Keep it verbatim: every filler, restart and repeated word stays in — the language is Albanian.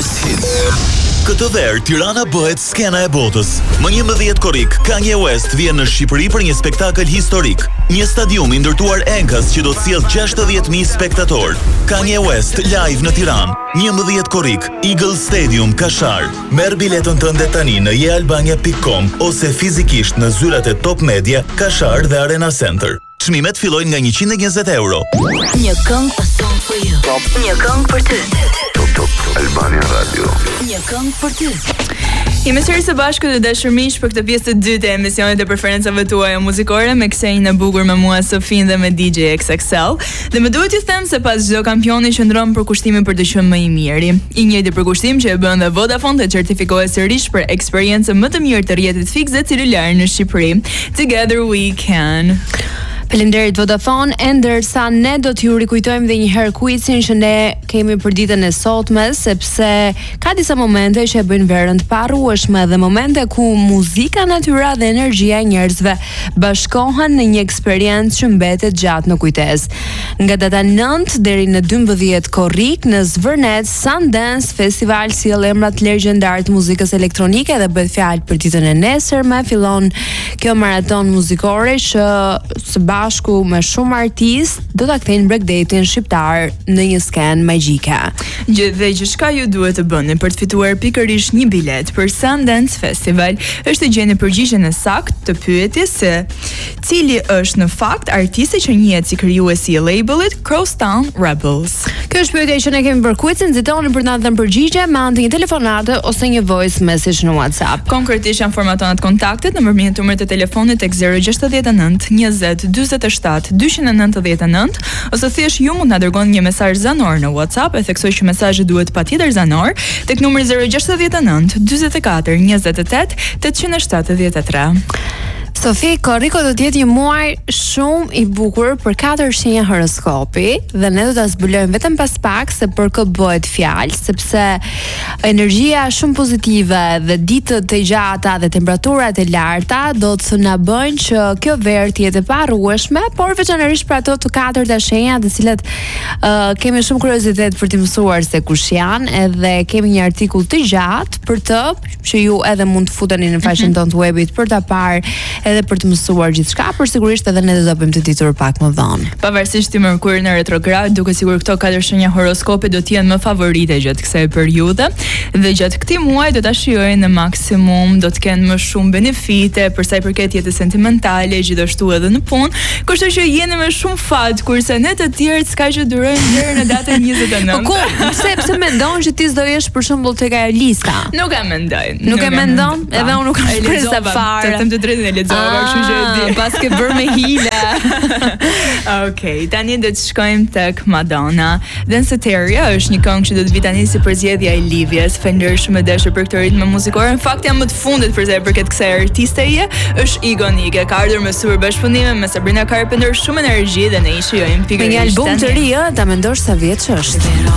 Greatest Hits. Këtë verë, Tirana bëhet skena e botës. Më njëmbëdhjetë korrik, Kanye West vjen në Shqipëri për një spektakël historik. Një stadium i ndërtuar enkas që do të sjellë gjashtëdhjetë mijë spektatorë. Kanye West live në Tiranë. njëmbëdhjetë korrik, Eagle Stadium, Kashar. Merr biletën tënde tani në je albania pikë com ose fizikisht në zyrat e Top Media, Kashar dhe Arena Center. Çmimet fillojnë nga njëqind e njëzet euro. Një këngë a song for you. Një këngë për ty. Top Top Albania Radio. Një këngë për ty. Jemi sërish së bashku të dashur miq për këtë pjesë të dytë e emisionit të preferencave tuaja muzikore me Ksenjën e bukur me mua Sofin dhe me D J X X L. Dhe më duhet t'ju them se pas çdo kampioni qëndron për kushtimin për të qenë më i miri. I njëjti përkushtim që e bën dhe Vodafone të certifikohet sërish për eksperiencën më të mirë të rrjetit fikse dhe celular në Shqipëri. Together we can. Faleminderit Vodafone, e ndërsa ne do t'ju rikujtojmë dhe një herë quizin që ne kemi për ditën e sotme, sepse ka disa momente që e bëjnë verën të parrueshme dhe momente ku muzika, natyra dhe energjia e njerëzve bashkohen në një eksperiencë që mbetet gjatë në kujtesë. Nga data nëntë deri në dymbëdhjetë korrik në Zvërnet, Sundance Festival sjell emra të legjendar të muzikës elektronike dhe bëhet fjalë për ditën e nesërme. Fillon kjo maraton muzikore që së bashku me shumë artist do ta kthejnë breakdancing shqiptar në një skenë magjike. Gjë dhe gjithçka ju duhet të bëni për të fituar pikërisht një bilet për Sundance Festival është të gjeni përgjigjen e saktë të pyetjes se cili është në fakt artisti që njihet si krijuesi i labelit Crosstown Rebels. Kjo është pyetja që ne kemi për quizin, nxitoni për të na dhënë përgjigje me anë të një telefonate ose një voice message në WhatsApp. Konkretisht janë formatonat kontaktet nëpërmjet numrit të telefonit tek zero gjasht nënt njëzet dyzet e shtatë dyqin e nëntëdhjetë e nëntë ose thjesht ju mund na dërgoni një mesazh zanor në WhatsApp, e theksoj që mesazhi duhet patjetër zanor tek numri zero gjasht nënt dyzet e katër njëzet e tetë tetëqind e shtatëdhjetë e tre. Sofi, korriko do të jetë një muaj shumë i bukur për katër shenja horoskopi dhe ne do ta zbulojmë vetëm pas pak se për kë bëhet fjalë, sepse energjia shumë pozitive dhe ditët e gjata dhe temperaturat e larta do të na bëjnë që kjo verë të jetë e parrueshme, por veçanërisht për ato të katërta shenja të cilat uh, kemi shumë kuriozitet për të mësuar se kush janë, edhe kemi një artikull të gjatë për të që ju edhe mund të futeni në faqen tonë të webit për ta parë edhe për të mësuar gjithçka, por sigurisht edhe ne do ta bëjmë të ditur pak më vonë. Pavarësisht të Merkuri në retrograd, duke sigur këto katër shenja horoskopi do të jenë më favorite gjatë kësaj periudhe dhe gjatë këtij muaji do ta shijojnë në maksimum, do të kenë më shumë benefite për sa i përket jetës sentimentale, gjithashtu edhe në punë, kështu që jeni me shumë fat, kurse ne të tjerët s'ka që durojnë deri në datën njëzet e nëntë. Po ku? Pse pse mendon që ti s'do jesh për shembull tek ajo lista? Nuk e mendoj. Nuk e mendon? Edhe unë nuk kam shpresë fare. Të them të drejtën e lexova, kështu që e di. Pas ke bërë me hile. Okej, okay, tani do të shkojmë tek Madonna. Danceteria është një këngë që do të vi tani si përzgjedhja e Livias. Falenderoj shumë e dashur për këtë ritëm muzikor. Në fakt jam më të fundit për sa i përket kësaj artisteje, është ikonike. Ka ardhur me super bashkëpunime me Sabrina Carpenter, shumë energji dhe ne i shijojmë pikërisht. Me një album të ri, ta mendosh sa vjeç është.